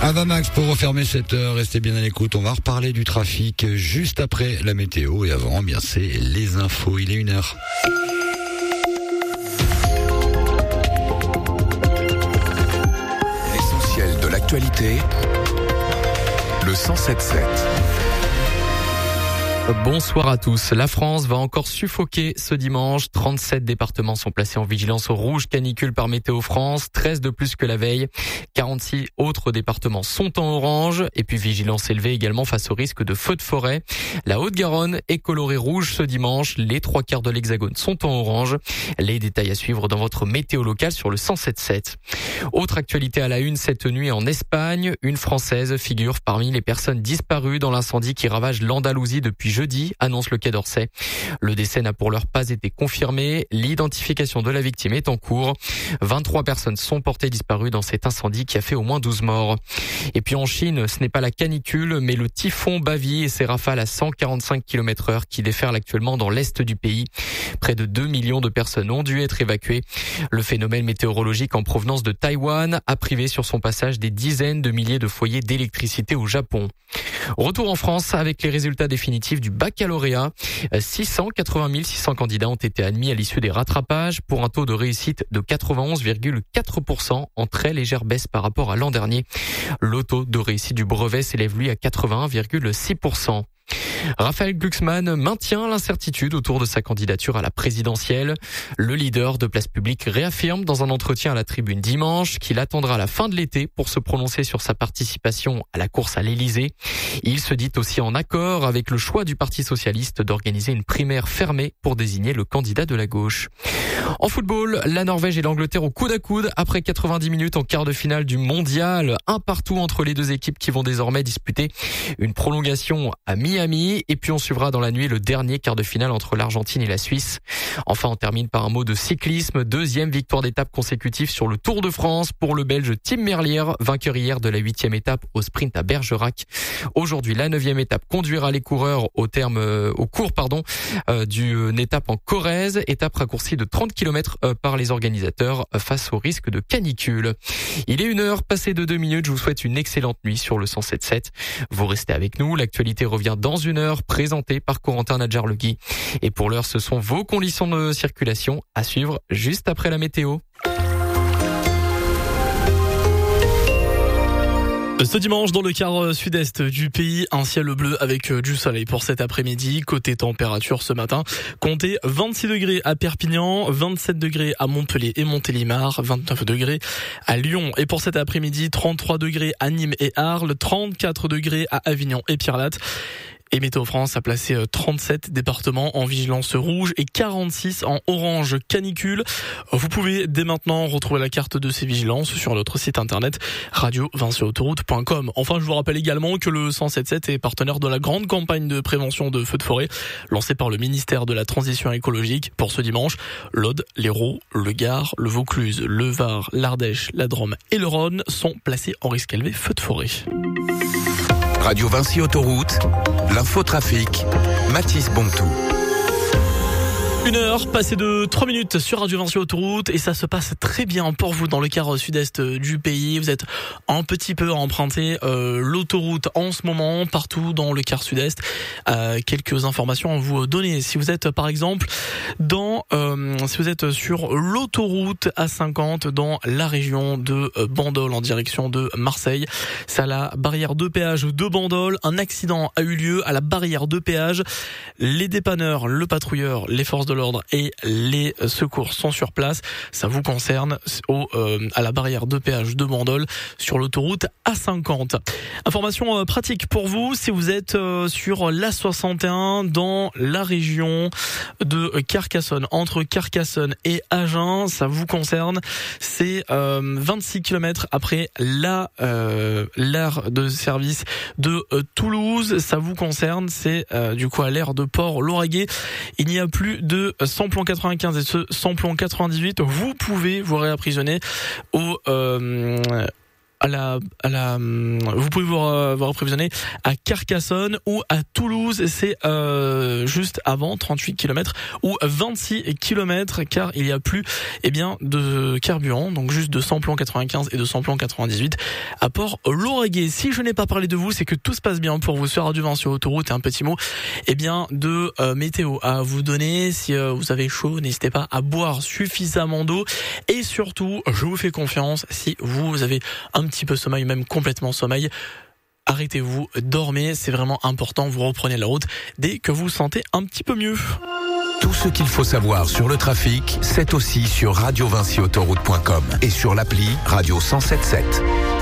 Avamax pour refermer cette heure, restez bien à l'écoute, on va reparler du trafic juste après la météo et avant, bien c'est les infos, il est 1h. L'essentiel de l'actualité, le 107.7. Bonsoir à tous. La France va encore suffoquer ce dimanche. 37 départements sont placés en vigilance rouge canicule par Météo France, 13 de plus que la veille. 46 autres départements sont en orange et puis vigilance élevée également face au risque de feux de forêt. La Haute-Garonne est colorée rouge ce dimanche. Les 3/4 de l'Hexagone sont en orange. Les détails à suivre dans votre météo locale sur le 107.7. Autre actualité à la une cette nuit en Espagne. Une Française figure parmi les personnes disparues dans l'incendie qui ravage l'Andalousie depuis jeudi, annonce le Quai d'Orsay. Le décès n'a pour l'heure pas été confirmé. L'identification de la victime est en cours. 23 personnes sont portées disparues dans cet incendie qui a fait au moins 12 morts. Et puis en Chine, ce n'est pas la canicule, mais le typhon Bavi et ses rafales à 145 km/h qui déferlent actuellement dans l'est du pays. Près de 2 millions de personnes ont dû être évacuées. Le phénomène météorologique en provenance de Taïwan a privé sur son passage des dizaines de milliers de foyers d'électricité au Japon. Retour en France avec les résultats définitifs du baccalauréat. 680 600 candidats ont été admis à l'issue des rattrapages pour un taux de réussite de 91,4%, en très légère baisse par rapport à l'an dernier. Le taux de réussite du brevet s'élève lui à 81,6%. Raphaël Glucksmann maintient l'incertitude autour de sa candidature à la présidentielle. Le leader de Place Publique réaffirme dans un entretien à la Tribune dimanche qu'il attendra la fin de l'été pour se prononcer sur sa participation à la course à l'Élysée. Il se dit aussi en accord avec le choix du Parti socialiste d'organiser une primaire fermée pour désigner le candidat de la gauche. En football, la Norvège et l'Angleterre au coude à coude après 90 minutes en quart de finale du mondial. Un partout entre les deux équipes qui vont désormais disputer une prolongation à Miami. Et puis on suivra dans la nuit le dernier quart de finale entre l'Argentine et la Suisse. Enfin, on termine par un mot de cyclisme. Deuxième victoire d'étape consécutive sur le Tour de France pour le Belge Tim Merlier, vainqueur hier de la 8e étape au sprint à Bergerac. Aujourd'hui, la 9e étape conduira les coureurs au cours d'une étape en Corrèze, étape raccourcie de 30 km par les organisateurs face au risque de canicule. Il est 1h passée de 2 minutes. Je vous souhaite une excellente nuit sur le 107.7. Vous restez avec nous. L'actualité revient dans 1 heure, présentée par Corentin Nadjarlegui. Et pour l'heure, ce sont vos conditions de circulation à suivre juste après la météo. Ce dimanche, dans le quart sud-est du pays, un ciel bleu avec du soleil pour cet après-midi. Côté température ce matin, comptez 26 degrés à Perpignan, 27 degrés à Montpellier et Montélimar, 29 degrés à Lyon. Et pour cet après-midi, 33 degrés à Nîmes et Arles, 34 degrés à Avignon et Pierrelatte. Et Météo France a placé 37 départements en vigilance rouge et 46 en orange canicule. Vous pouvez dès maintenant retrouver la carte de ces vigilances sur notre site internet radio-autoroute.com. Enfin, je vous rappelle également que le 107.7 est partenaire de la grande campagne de prévention de feux de forêt lancée par le ministère de la Transition écologique pour ce dimanche. L'Aude, l'Hérault, le Gard, le Vaucluse, le Var, l'Ardèche, la Drôme et le Rhône sont placés en risque élevé feux de forêt. Radio Vinci Autoroute, l'infotrafic, Mathis Bontou. 1h passée de 3 minutes sur Radio Vinci Autoroute et ça se passe très bien pour vous dans le quart sud-est du pays. Vous êtes un petit peu à emprunter l'autoroute en ce moment partout dans le quart sud-est. Quelques informations à vous donner. Si vous êtes par exemple si vous êtes sur l'autoroute A50 dans la région de Bandol en direction de Marseille, c'est à la barrière de péage de Bandol. Un accident a eu lieu à la barrière de péage. Les dépanneurs, le patrouilleur, les forces de l'ordre et les secours sont sur place. Ça vous concerne à la barrière de péage de Bandol sur l'autoroute A50. Information pratique pour vous si vous êtes sur l'A61 dans la région de Carcassonne, entre Carcassonne et Agen, ça vous concerne. C'est 26 km après l'aire de service de Toulouse. Ça vous concerne, c'est du coup à l'aire de Port-Lauragais. Il n'y a plus de samplon 95 et ce samplon 98. Vous pouvez vous réapprisionner vous pouvez vous approvisionner à Carcassonne ou à Toulouse, c'est juste avant 38 km ou 26 km, car il y a plus de carburant, donc juste de samplon 95 et de samplon 98 à Port-Lauragais. Si je n'ai pas parlé de vous, c'est que tout se passe bien pour vous sur Radio 20 sur Autoroute. Et un petit mot de météo à vous donner. Si vous avez chaud, n'hésitez pas à boire suffisamment d'eau, et surtout je vous fais confiance, si vous avez un petit peu sommeil, même complètement sommeil, arrêtez-vous, dormez, c'est vraiment important. Vous reprenez la route dès que vous vous sentez un petit peu mieux. Tout ce qu'il faut savoir sur le trafic, c'est aussi sur radiovinciautoroute.com et sur l'appli Radio 107.7.